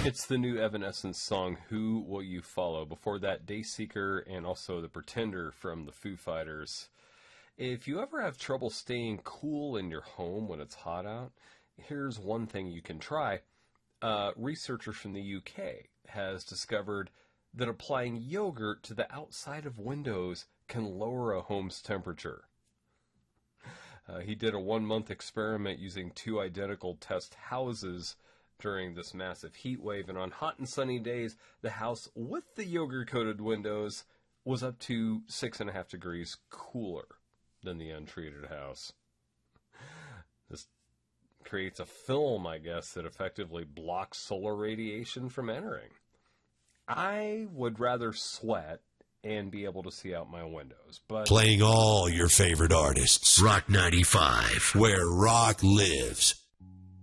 It's the new Evanescence song, Who Will You Follow? Before that, Dayseeker and also The Pretender from the Foo Fighters. If you ever have trouble staying cool in your home when it's hot out, here's one thing you can try. Researchers from the UK has discovered that applying yogurt to the outside of windows can lower a home's temperature. He did a 1-month experiment using 2 identical test houses during this massive heat wave, and on hot and sunny days, the house with the yogurt-coated windows was up to 6.5 degrees cooler than the untreated house. This creates a film, I guess, that effectively blocks solar radiation from entering. I would rather sweat and be able to see out my windows, but... Playing all your favorite artists. Rock 95, where rock lives.